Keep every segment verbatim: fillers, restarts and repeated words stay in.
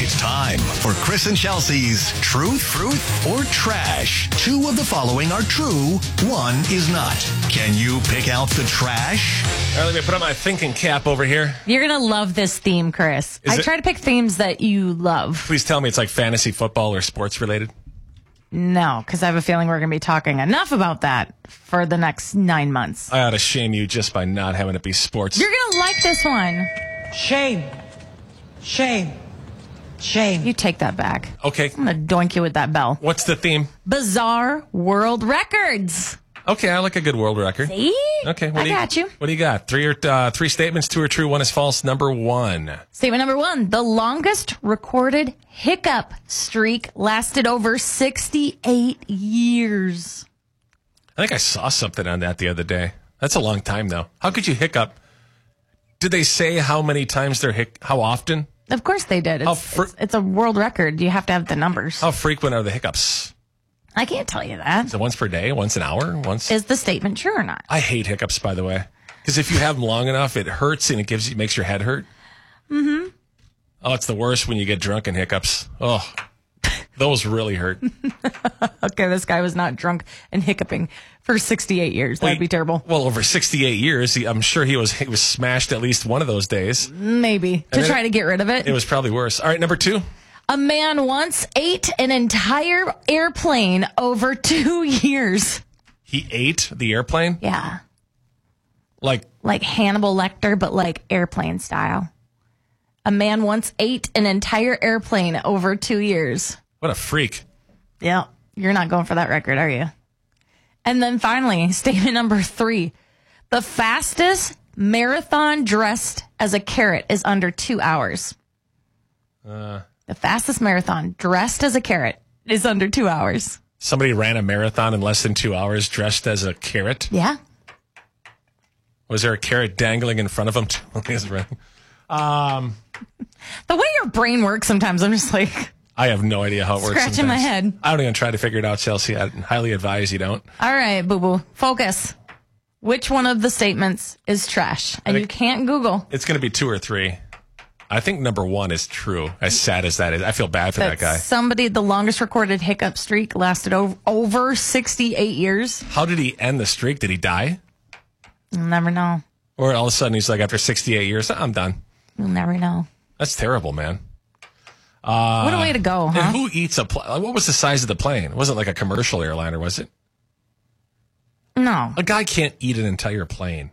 It's time for Chris and Chelsea's Truth, Truth, or Trash. Two of the following are true, one is not. Can you pick out the trash? All right, let me put on my thinking cap over here. You're going to love this theme, Chris. Is I it- try to pick themes that you love. Please tell me it's like fantasy football or sports related. No, because I have a feeling we're going to be talking enough about that for the next nine months. I ought to shame you just by not having it be sports. You're going to like this one. Shame. Shame. Shame. You take that back. Okay, I'm going to doink you with that bell. what's the theme? Bizarre world records. Okay, I like a good world record. See? Okay, what I do you, got you. What do you got? Three or uh, three statements, two are true, one is false. Number one. Statement number one. The longest recorded hiccup streak lasted over sixty-eight years. I think I saw something on that the other day. That's a long time though. How could you hiccup? Did they say how many times they're hic? How often? Of course they did. It's, How fr- it's, it's a world record. You have to have the numbers. How frequent are the hiccups? I can't tell you that. Is it once per day? Once an hour? Once? Is the statement true or not? I hate hiccups, by the way, because if you have them long enough, it hurts and it gives you makes your head hurt. Mm-hmm. Oh, it's the worst when you get drunk and hiccups. Oh, those really hurt. Okay, this guy was not drunk and hiccuping for sixty-eight years. That'd be terrible. Well, over sixty-eight years, he, I'm sure he was he was smashed at least one of those days. Maybe. To then try it- to get rid of it. It was probably worse. All right, number two. A man once ate an entire airplane over two years. He ate the airplane? Yeah. Like, Like Hannibal Lecter, but like airplane style. A man once ate an entire airplane over two years. what a freak. Yeah. You're not going for that record, are you? And then finally, statement number three. The fastest marathon dressed as a carrot is under two hours. Uh, The fastest marathon dressed as a carrot is under two hours. somebody ran a marathon in less than two hours dressed as a carrot. Yeah. Was there a carrot dangling in front of him? He was running. Um, The way your brain works sometimes, I'm just like, I have no idea how it works. Scratching my sometimes. head. I don't even try to figure it out, Chelsea. I highly advise you don't. all right, boo-boo, focus. Which one of the statements is trash? And I you think- can't Google. It's going to be two or three. I think number one is true, as sad as that is. I feel bad for that That guy. somebody, the longest recorded hiccup streak lasted over, over sixty-eight years. How did he end the streak? Did he die? You'll never know. Or all of a sudden he's like, after sixty-eight years, I'm done. You'll never know. That's terrible, man. what a way to go, huh? And who eats a plane? What was the size of the plane? It wasn't like a commercial airliner, was it? No. A guy can't eat an entire plane.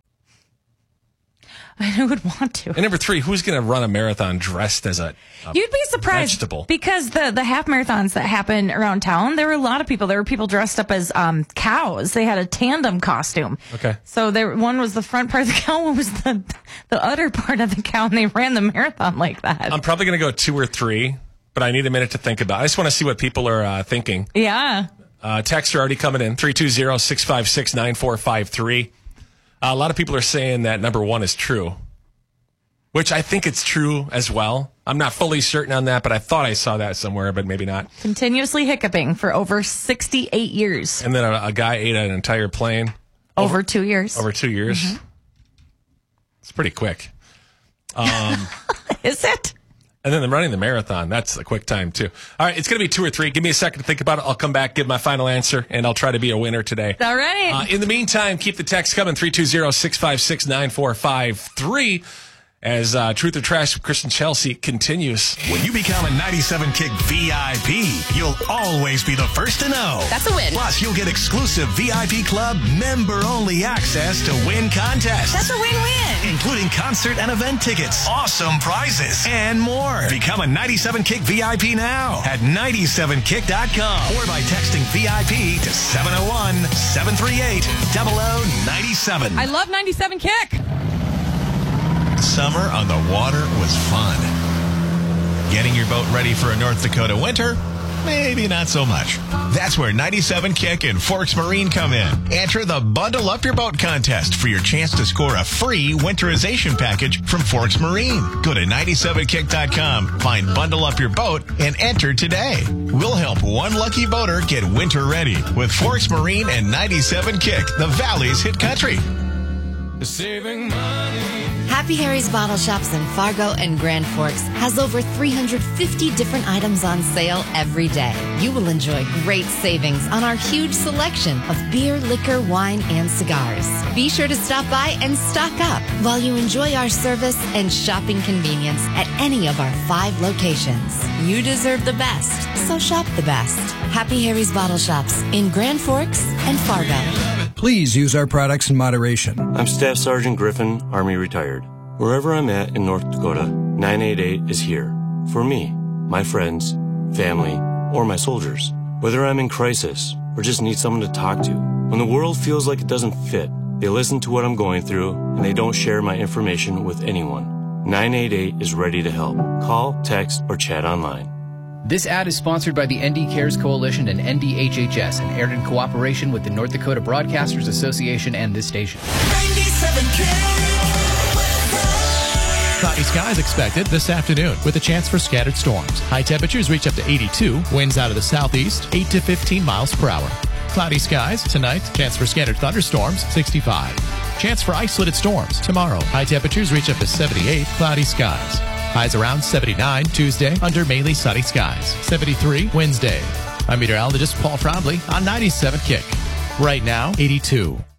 Who would want to? And number three, who's going to run a marathon dressed as a, a You'd be surprised vegetable? because the, the half marathons that happen around town, there were a lot of people. There were people dressed up as um, cows. They had a tandem costume. Okay. So there, one was the front part of the cow, one was the the other part of the cow, and they ran the marathon like that. I'm probably going to go two or three, but I need a minute to think about it. I just want to see what people are uh, thinking. yeah. Uh, texts are already coming in, three two zero, six five six, nine four five three. Uh, a lot of people are saying that number one is true, which I think it's true as well. I'm not fully certain on that, but I thought I saw that somewhere, but maybe not. Continuously hiccuping for over sixty-eight years. And then a, a guy ate an entire plane Over, two years. over two years. Mm-hmm. It's pretty quick. Is it? And then the running the marathon, that's a quick time too. All right, it's going to be two or three. Give me a second to think about it. I'll come back, give my final answer, and I'll try to be a winner today. All right. Uh, in the meantime, keep the text coming, three two zero, six five six, nine four five three, as uh, Truth or Trash with Chris and Chelsea continues. When you become a ninety-seven Kick V I P, you'll always be the first to know. That's a win. Plus, you'll get exclusive V I P Club member-only access to win contests. That's a win-win. Including concert and event tickets, awesome prizes, and more. Become a ninety-seven Kick V I P now at ninety-seven kick dot com or by texting V I P to seven oh one, seven three eight, zero zero nine seven. I love ninety-seven Kick. Summer on the water was fun. Getting your boat ready for a North Dakota winter? Maybe not so much. That's where ninety-seven Kick and Forks Marine come in. Enter the Bundle Up Your Boat contest for your chance to score a free winterization package from Forks Marine. Go to ninety-seven kick dot com, find Bundle Up Your Boat, and enter today. We'll help one lucky boater get winter ready with Forks Marine and ninety-seven Kick, the Valley's hit country. Saving money. Happy Harry's Bottle Shops in Fargo and Grand Forks has over three hundred fifty different items on sale every day. You will enjoy great savings on our huge selection of beer, liquor, wine, and cigars. Be sure to stop by and stock up while you enjoy our service and shopping convenience at any of our five locations. You deserve the best, so shop the best. Happy Harry's Bottle Shops in Grand Forks and Fargo. Please use our products in moderation. I'm Staff Sergeant Griffin, Army retired. Wherever I'm at in North Dakota, nine eight eight is here. For me, my friends, family, or my soldiers. Whether I'm in crisis or just need someone to talk to. When the world feels like it doesn't fit, they listen to what I'm going through and they don't share my information with anyone. nine eight eight is ready to help. Call, text, or chat online. This ad is sponsored by the N D Cares Coalition and N D H H S and aired in cooperation with the North Dakota Broadcasters Association and this station. ninety-seven Cloudy skies expected this afternoon with a chance for scattered storms. High temperatures reach up to eighty-two, winds out of the southeast, eight to fifteen miles per hour. Cloudy skies tonight, chance for scattered thunderstorms, sixty-five. Chance for isolated storms tomorrow. High temperatures reach up to seventy-eight, cloudy skies. Highs around seventy-nine Tuesday under mainly sunny skies. seventy-three Wednesday. I'm meteorologist Paul Trombley on ninety-seven Kick. Right now, eighty-two.